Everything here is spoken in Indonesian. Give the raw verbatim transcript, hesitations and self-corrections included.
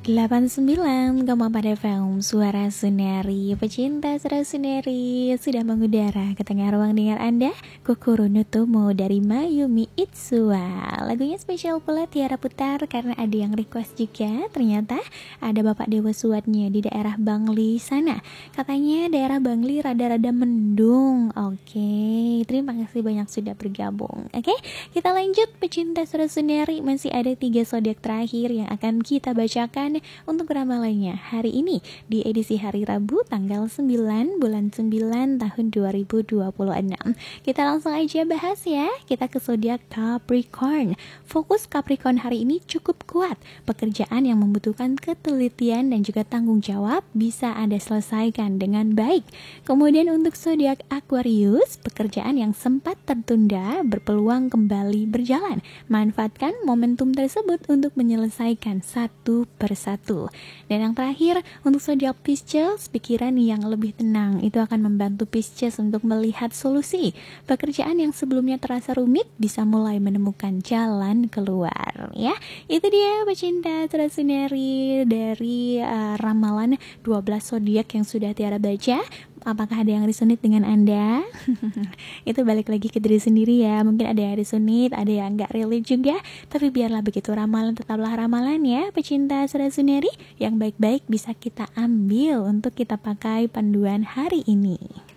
delapan puluh sembilan koma empat F M Suara Suneri. Pecinta Suara Suneri sudah mengudara ke tengah ruang dengar Anda. Kokoro no Tomo dari Mayumi Itsuwa. Lagunya spesial pula Tiara putar karena ada yang request juga. Ternyata ada Bapak Dewa Suatnya di daerah Bangli sana. Katanya daerah Bangli rada-rada mendung. Oke, terima kasih banyak sudah bergabung. Oke, kita lanjut pecinta Suara Suneri. Masih ada tiga zodiak terakhir yang akan kita bacakan untuk ramalannya hari ini di edisi hari Rabu tanggal sembilan bulan sembilan tahun dua ribu dua puluh enam. Kita langsung aja bahas ya. Kita ke zodiak Capricorn. Fokus Capricorn hari ini cukup kuat. Pekerjaan yang membutuhkan ketelitian dan juga tanggung jawab bisa Anda selesaikan dengan baik. Kemudian untuk zodiak Aquarius, pekerjaan yang sempat tertunda berpeluang kembali berjalan. Manfaatkan momentum tersebut untuk menyelesaikan satu persatu. Satu. Dan yang terakhir untuk zodiak Pisces, pikiran yang lebih tenang itu akan membantu Pisces untuk melihat solusi. Pekerjaan yang sebelumnya terasa rumit bisa mulai menemukan jalan keluar. Ya, itu dia pecinta Suara Suneri dari uh, ramalan dua belas zodiak yang sudah Tiara baca. Apakah ada yang resonate dengan Anda? Itu balik lagi ke diri sendiri ya. Mungkin ada yang resonate, ada yang gak relate juga. Tapi biarlah begitu, ramalan tetaplah ramalan ya. Pecinta Suara Suneri, yang baik-baik bisa kita ambil untuk kita pakai panduan hari ini.